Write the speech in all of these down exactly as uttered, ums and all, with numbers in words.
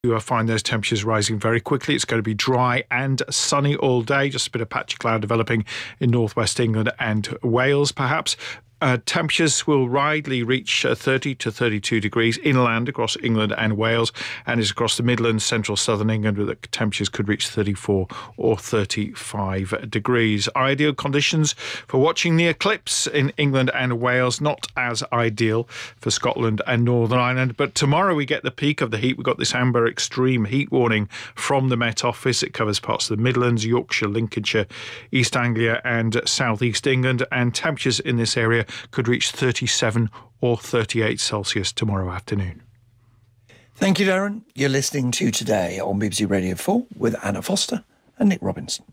You will find those temperatures rising very quickly. It's going to be dry and sunny all day, just a bit of patchy cloud developing in northwest England and Wales, perhaps. Uh, temperatures will widely reach uh, thirty to thirty-two degrees inland across England and Wales, and is across the Midlands, central southern England, where the temperatures could reach thirty-four or thirty-five degrees. Ideal conditions for watching the eclipse in England and Wales, not as ideal for Scotland and Northern Ireland. But tomorrow we get the peak of the heat. We've got this amber extreme heat warning from the Met Office. It covers parts of the Midlands, Yorkshire, Lincolnshire, East Anglia and South East England, and temperatures in this area could reach thirty-seven or thirty-eight Celsius tomorrow afternoon. Thank you, Darren. You're listening to Today on B B C Radio four with Anna Foster and Nick Robinson.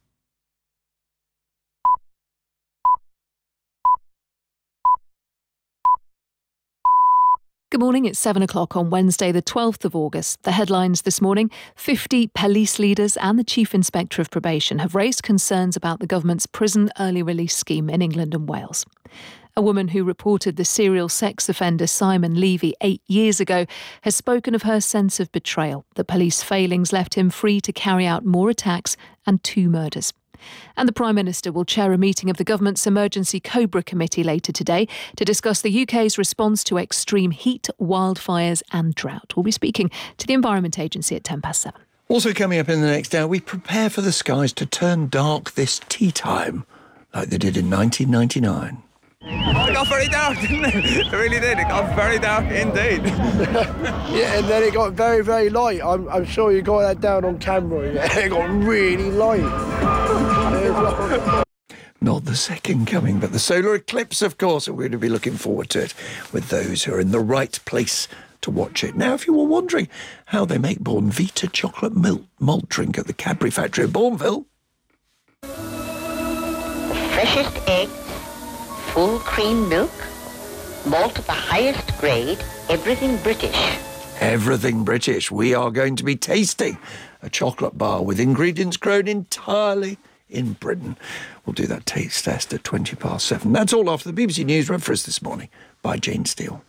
Good morning, it's seven o'clock on Wednesday, the twelfth of August. The headlines this morning: fifty police leaders and the Chief Inspector of Probation have raised concerns about the government's prison early release scheme in England and Wales. A woman who reported the serial sex offender Simon Levy eight years ago has spoken of her sense of betrayal. The police failings left him free to carry out more attacks and two murders. And the Prime Minister will chair a meeting of the government's Emergency Cobra Committee later today to discuss the U K's response to extreme heat, wildfires and drought. We'll be speaking to the Environment Agency at ten past seven. Also coming up in the next hour, we prepare for the skies to turn dark this tea time, like they did in nineteen ninety-nine. It got very dark, didn't it? It really did. It got very dark indeed. Yeah, and then it got very, very light. I'm, I'm sure you got that down on camera. Yeah, it got really light. Not the second coming, but the solar eclipse, of course, and we're going to be looking forward to it with those who are in the right place to watch it. Now, if you were wondering how they make Bournvita chocolate milk malt drink at the Cadbury factory in Bourneville. Freshest eggs, full cream milk, malt of the highest grade, everything British. Everything British. We are going to be tasting a chocolate bar with ingredients grown entirely in Britain. We'll do that taste test at twenty past seven. That's all after the B B C News read for us this morning by Jane Steele.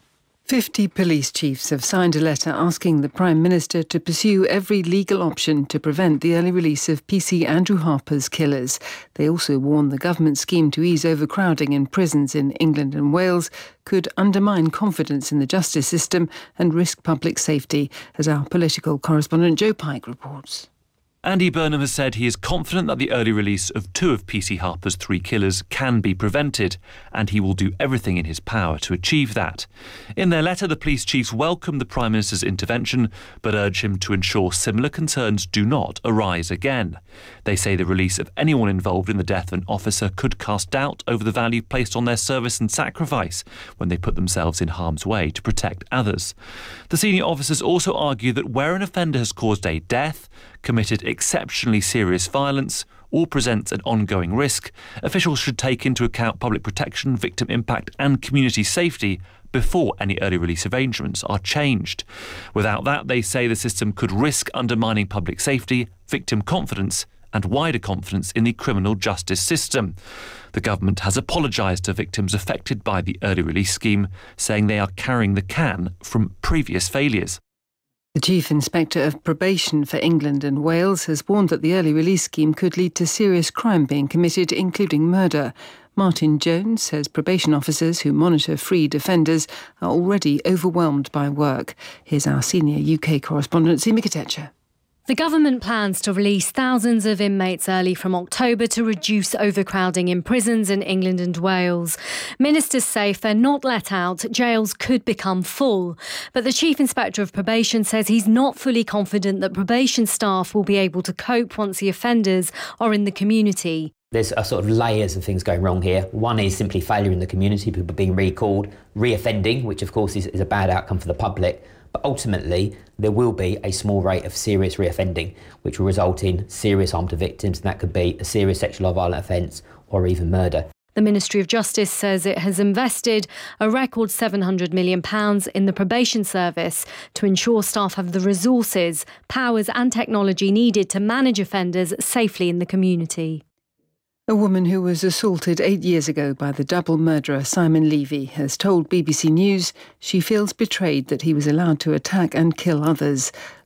Fifty police chiefs have signed a letter asking the Prime Minister to pursue every legal option to prevent the early release of P C Andrew Harper's killers. They also warn the government scheme to ease overcrowding in prisons in England and Wales could undermine confidence in the justice system and risk public safety, as our political correspondent Joe Pike reports. Andy Burnham has said he is confident that the early release of two of P C Harper's three killers can be prevented, and he will do everything in his power to achieve that. In their letter, the police chiefs welcome the Prime Minister's intervention, but urge him to ensure similar concerns do not arise again. They say the release of anyone involved in the death of an officer could cast doubt over the value placed on their service and sacrifice when they put themselves in harm's way to protect others. The senior officers also argue that where an offender has caused a death, committed exceptionally serious violence, or presents an ongoing risk, officials should take into account public protection, victim impact and community safety before any early release arrangements are changed. Without that, they say the system could risk undermining public safety, victim confidence and wider confidence in the criminal justice system. The government has apologised to victims affected by the early release scheme, saying they are carrying the can from previous failures. The Chief Inspector of Probation for England and Wales has warned that the early release scheme could lead to serious crime being committed, including murder. Martin Jones says probation officers who monitor freed offenders are already overwhelmed by work. Here's our senior U K correspondent, Sima Katecha. The government plans to release thousands of inmates early from October to reduce overcrowding in prisons in England and Wales. Ministers say if they're not let out, jails could become full. But the Chief Inspector of Probation says he's not fully confident that probation staff will be able to cope once the offenders are in the community. There's a sort of layers of things going wrong here. One is simply failure in the community, people being recalled, reoffending, which of course is, is a bad outcome for the public. But ultimately, there will be a small rate of serious reoffending, which will result in serious harm to victims, and that could be a serious sexual or violent offence or even murder. The Ministry of Justice says it has invested a record seven hundred million pounds in the probation service to ensure staff have the resources, powers and technology needed to manage offenders safely in the community. A woman who was assaulted eight years ago by the double murderer Simon Levy has told B B C News she feels betrayed that he was allowed to attack and kill others.